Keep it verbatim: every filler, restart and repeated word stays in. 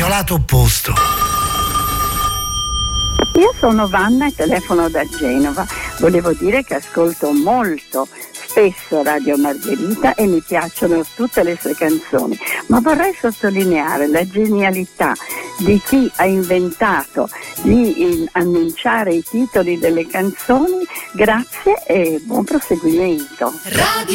mio lato opposto. Io sono Vanna e telefono da Genova. Volevo dire che ascolto molto spesso Radio Margherita e mi piacciono tutte le sue canzoni, ma vorrei sottolineare la genialità di chi ha inventato di in, annunciare i titoli delle canzoni. Grazie e buon proseguimento. Radio